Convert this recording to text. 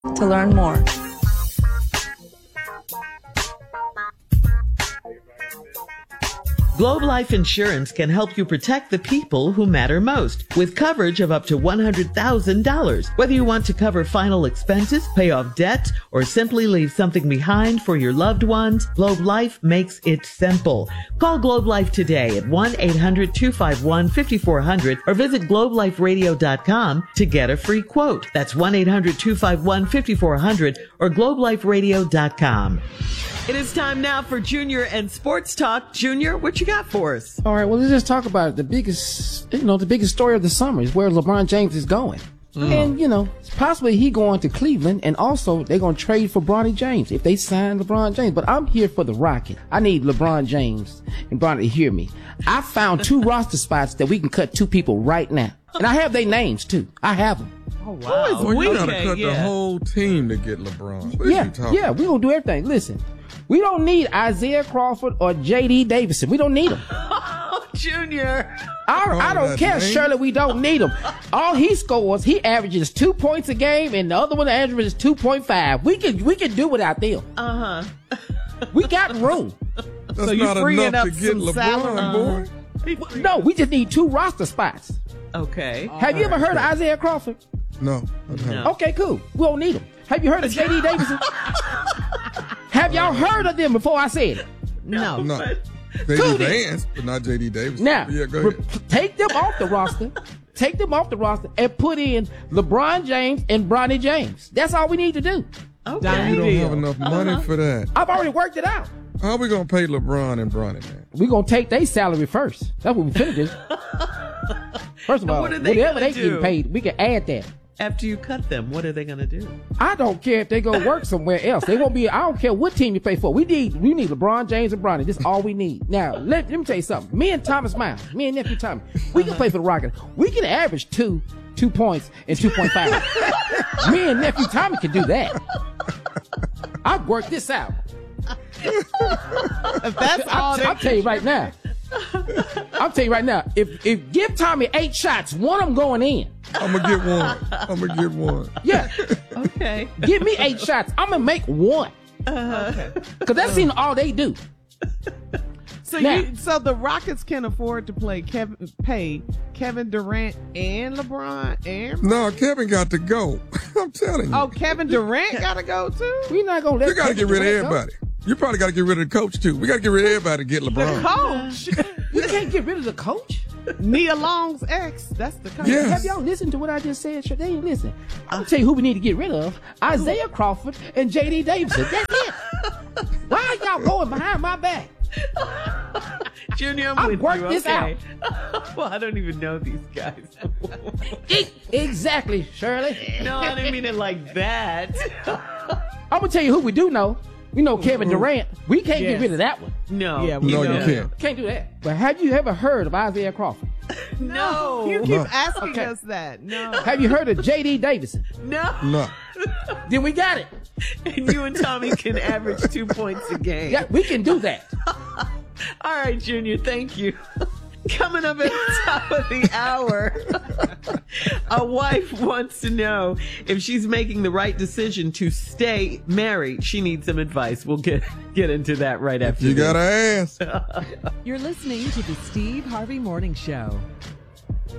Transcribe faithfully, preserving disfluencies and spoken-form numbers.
to learn more. Globe Life Insurance can help you protect the people who matter most with coverage of up to one hundred thousand dollars. Whether you want to cover final expenses, pay off debt, or simply leave something behind for your loved ones, Globe Life makes it simple. Call Globe Life today at one eight hundred two five one five four zero zero or visit globe life radio dot com to get a free quote. That's one eight hundred two five one five four zero zero or globe life radio dot com. It is time now for Junior and Sports Talk. Junior, what you got for us? All right, well, let's just talk about it. The biggest, you know, the biggest story of the summer is where LeBron James is going. Mm. And, you know, possibly he going to Cleveland, and also they're going to trade for Bronny James if they sign LeBron James. But I'm here for the Rocket. I need LeBron James and Bronny to hear me. I found two roster spots that we can cut two people right now. And I have their names, too. I have them. Oh, wow. Well, you got to okay, cut yeah. the whole team to get LeBron. What yeah, are you talking yeah, we're going to do everything. Listen, we don't need Isaiah Crawford or J D Davison. We don't need them. Oh, Junior. I, Oh, I don't that's care, lame. Shirley. We don't need him. All he scores, he averages two points a game, and the other one averages two point five. We can we can do without them. Uh huh. We got room. That's So you not freeing enough up to get some LeBron, salary. boy. No, we just need two roster spots. Okay. Have you ever heard of Isaiah Crawford? No. I don't. No. Okay, cool. We don't need him. Have you heard of J D Davison? Have y'all heard of them before I said it? No. No. They Cool do then. Vance, but not J D Davis. Now, yeah, go re- ahead. take them off the roster. Take them off the roster and put in LeBron James and Bronny James. That's all we need to do. Okay. You don't deal. have enough money Uh-huh. for that. I've already worked it out. How are we gonna pay LeBron and Bronny, man? We're going to take their salary first. That's what we finna do. First of And all, what are they whatever gonna they do? get paid, we can add that. After you cut them, what are they going to do? I don't care if they go work somewhere else. They won't be. I don't care what team you play for. We need we need LeBron James and Bronny. That's all we need. Now let, let me tell you something. Me and Thomas Miles, me and nephew Tommy, we can play for the Rockets. We can average two two points and two point five. Me and nephew Tommy can do that. I've worked this out. If that's all I'll, they I'll tell you right now. I'll tell you right now. If if give Tommy eight shots, one of them going in. I'm gonna get one. I'm gonna get one. Yeah. Okay. Give me eight shots. I'm gonna make one. Uh-huh. Cause that's seen all they do. So Now- you, so the Rockets can afford to play Kevin, pay Kevin Durant and LeBron and No, Kevin got to go. I'm telling you. oh Kevin Durant gotta go too. We're not gonna let you got to Kevin get rid of Durant go. everybody. You probably got to get rid of the coach too. We got to get rid of everybody to get The LeBron. coach, We can't get rid of the coach. Nia Long's ex. That's the coach. Yes. Have y'all listened to what I just said? Sure, they ain't listen. I'm gonna tell you who we need to get rid of: Isaiah Crawford and J D Davison. That's it. Why are y'all going behind my back? Junior, I'm I've with worked you. this Okay. Well, I don't even know these guys. E- exactly, Shirley. No, I didn't mean it like that. I'm gonna tell you who we do know. We know Kevin Durant. We can't Yes. get rid of that one. No. Yeah, we No, know. you can't. Can't do that. But have you ever heard of Isaiah Crawford? No. You keep No. asking Okay. us that. No. Have you heard of J D Davison? No. No. Then we got it. And you and Tommy can average two points a game. Yeah, we can do that. All right, Junior, thank you. Coming up at the top of the hour, a wife wants to know if she's making the right decision to stay married. She needs some advice. We'll get get into that right after You this. got to ask. You're listening to the Steve Harvey Morning Show.